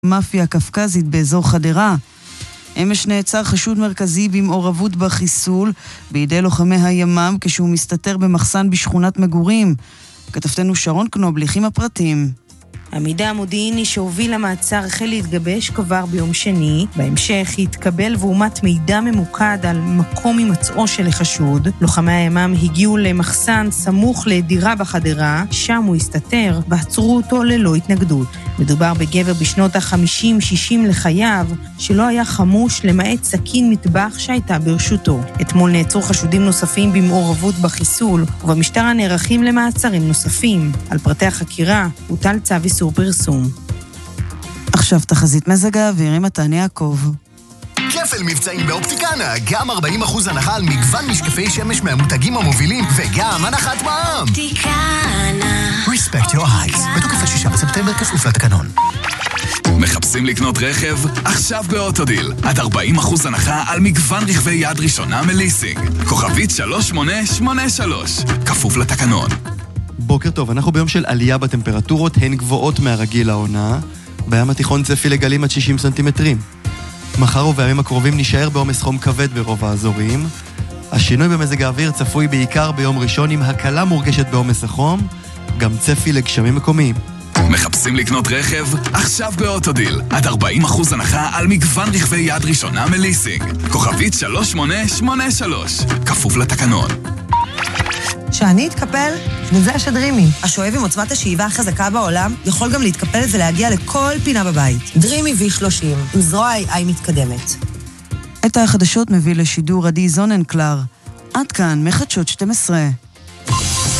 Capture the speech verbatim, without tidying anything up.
מאפיה קפקזית באזור חדרה. אמש נעצר חשוד מרכזי במעורבות בחיסול בידי לוחמי הימ"מ כשהוא מסתתר במחסן בשכונת מגורים. כתבתנו שרון קנובליך עם הפרטים. המידע המודיעיני שהוביל למעצר החל להתגבש כבר ביום שני. בהמשך התקבל ואומת מידע ממוקד על מקום הימצאו של החשוד. לוחמי הימ"מ הגיעו למחסן סמוך לדירה בחדרה, שם הוא הסתתר ועצרו אותו ללא התנגדות. מדובר בגבר בשנות ה-חמישים שישים לחייו, שלא היה חמוש למעט סכין מטבח שהייתה ברשותו. אתמול נעצרו חשודים נוספים במעורבות בחיסול, ובמשטרה נערכים למעצרים נוספים. על פרטי החקירה הוטל צו איסור פרסום. עכשיו תחזית מזג האוויר עם מתן יעקב. כפל מבצעים באופטיקנה, גם ארבעים אחוז הנחה על מגוון משקפי שמש מהמותגים המובילים, וגם הנחת מע"מ. אופטיקנה. Respect your eyes. בתוקף השישה בספטמבר כפוף לתקנון. מחפשים לקנות רכב? עכשיו באוטודיל. עד ארבעים אחוז הנחה על מגוון רכבי יד ראשונה מליסינג. כוכבית שלוש שמונה שמונה שלוש. כפוף לתקנון. בוקר טוב, אנחנו ביום של עלייה בטמפרטורות, הן גבוהות מהרגיל לעונה. בים התיכון צפי לגלים עד שישים סנטימטרים. מחר ובימים הקרובים נשאר בעומס חום כבד ברוב האזורים. השינוי במזג האוויר צפוי בעיקר ביום ראשון עם הקלה מורגשת בעומס החום, גם צפי לגשמים מקומיים. מחפשים לקנות רכב? עכשיו באוטודיל. עד ארבעים אחוז הנחה על מגוון רכבי יד ראשונה מליסינג. כוכבית שלוש שמונה שמונה שלוש. כפוף לתקנון. שאני אתקפל, וזה השדרימי. השואב עם עוצמת השאיבה החזקה בעולם יכול גם להתקפל ולהגיע לכל פינה בבית. דרימי וי שלושים, עם זרוע איי איי מתקדמת. את החדשות מביא לשידור עדי זוננקלר. עד כאן מחדשות שתים עשרה.